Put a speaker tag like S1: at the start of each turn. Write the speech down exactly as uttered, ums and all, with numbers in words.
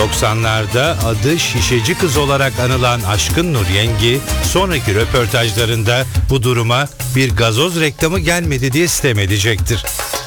S1: doksanlarda adı şişeci kız olarak anılan Aşkın Nur Yengi sonraki röportajlarında bu duruma bir gazoz reklamı gelmedi diye sitem edecektir.